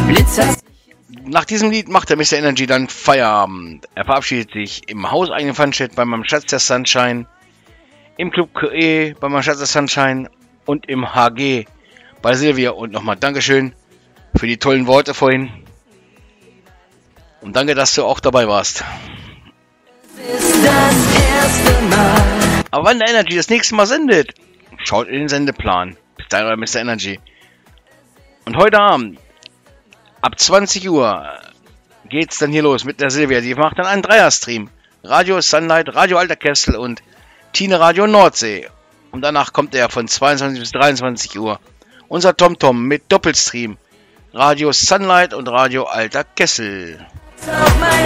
Nach diesem Lied macht der Mr. Energy dann Feierabend. Er verabschiedet sich im hauseigenen Funchat bei meinem Schatz der Sunshine, im Club QE bei meinem Schatz der Sunshine und im HG bei Silvia. Und nochmal Dankeschön für die tollen Worte vorhin. Und danke, dass du auch dabei warst. Aber wann der Energy das nächste Mal sendet, schaut in den Sendeplan. Bis dahin, euer Mr. Energy. Und heute Abend, ab 20 Uhr, geht's dann hier los mit der Silvia. Die macht dann einen Dreier-Stream. Radio Sunlight, Radio Alter Kessel und Tine Radio Nordsee. Und danach kommt er von 22 bis 23 Uhr. Unser TomTom mit Doppelstream. Radio Sunlight und Radio Alter Kessel.